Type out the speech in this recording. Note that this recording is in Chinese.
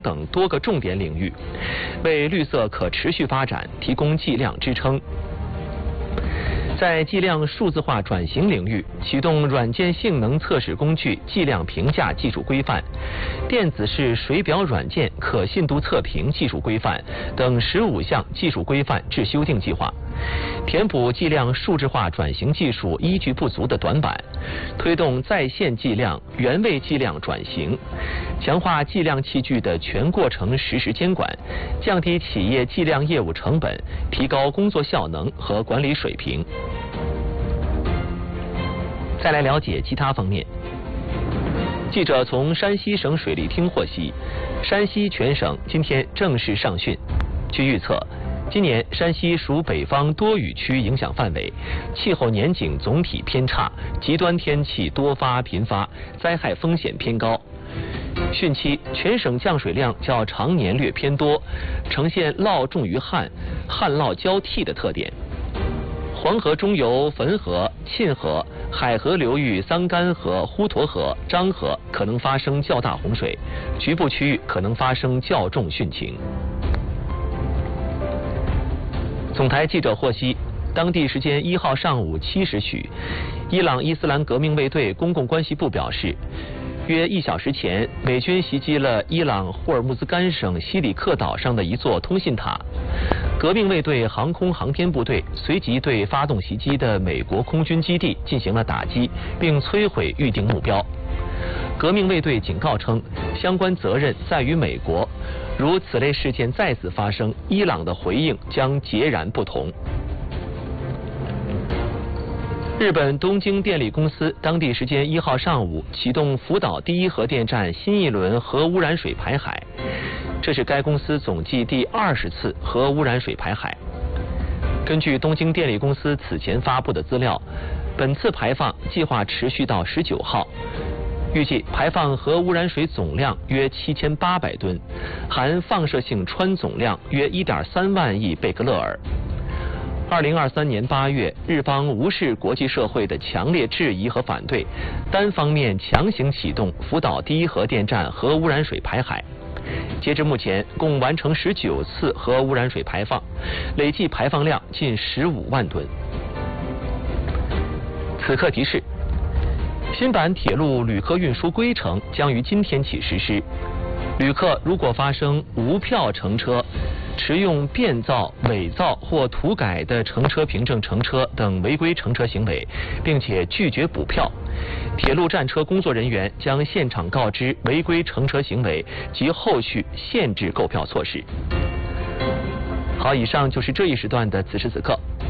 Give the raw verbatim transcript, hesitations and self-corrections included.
等多个重点领域，为绿色可持续发展提供计量支撑。在计量数字化转型领域，启动软件性能测试工具计量评价技术规范、电子式水表软件可信度测评技术规范等十五项技术规范制修订计划，填补计量数字化转型技术依据不足的短板，推动在线计量、原位计量转型，强化计量器具的全过程实时监管，降低企业计量业务成本，提高工作效能和管理水平。再来了解其他方面。记者从山西省水利厅获悉，山西全省今天正式上汛。据预测，今年山西属北方多雨区影响范围，气候年景总体偏差，极端天气多发频发，灾害风险偏高。汛期全省降水量较常年略偏多，呈现涝重于旱、旱涝交替的特点。黄河中游汾河、沁河、海河流域桑干河、滹沱河、漳河可能发生较大洪水，局部区域可能发生较重汛情。总台记者获悉，当地时间一号上午七时许，伊朗伊斯兰革命卫队公共关系部表示，约一小时前，美军袭击了伊朗霍尔木兹干省西里克岛上的一座通信塔。革命卫队航空航天部队随即对发动袭击的美国空军基地进行了打击，并摧毁预定目标。革命卫队警告称，相关责任在于美国，如此类事件再次发生，伊朗的回应将截然不同。日本东京电力公司当地时间一号上午启动福岛第一核电站新一轮核污染水排海，这是该公司总计第二十次核污染水排海。根据东京电力公司此前发布的资料，本次排放计划持续到十九号，预计排放核污染水总量约七千八百吨，含放射性氚总量约一点三万亿贝格勒尔。二零二三年八月，日方无视国际社会的强烈质疑和反对，单方面强行启动福岛第一核电站核污染水排海。截至目前，共完成十九次核污染水排放，累计排放量近十五万吨。此刻提示：新版铁路旅客运输规程将于今天起实施。旅客如果发生无票乘车、持用变造、伪造或涂改的乘车凭证乘车等违规乘车行为，并且拒绝补票，铁路站车工作人员将现场告知违规乘车行为及后续限制购票措施。好，以上就是这一时段的此时此刻。